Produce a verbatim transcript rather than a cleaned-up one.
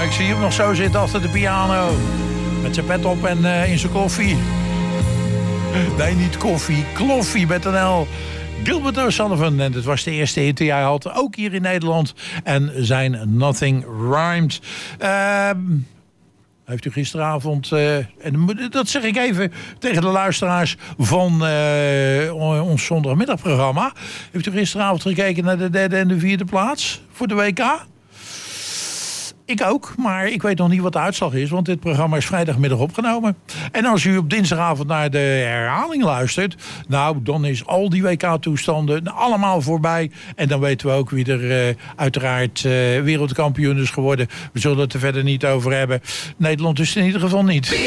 ik zie hem nog zo zitten achter de piano. Met zijn pet op en uh, in zijn koffie. Nee, niet koffie, kloffie met een L. Gilbert O'Sullivan. En dat was de eerste hit die hij had. Ook hier in Nederland. En zijn Nothing Rhymes. Uh, heeft u gisteravond... Uh, en dat zeg ik even tegen de luisteraars van uh, ons zondagmiddagprogramma. Heeft u gisteravond gekeken naar de derde en de vierde plaats voor de W K? Ik ook, maar ik weet nog niet wat de uitslag is, want dit programma is vrijdagmiddag opgenomen. En als u op dinsdagavond naar de herhaling luistert, nou, dan is al die W K-toestanden allemaal voorbij. En dan weten we ook wie er uh, uiteraard uh, wereldkampioen is geworden. We zullen het er verder niet over hebben. Nederland is in ieder geval niet.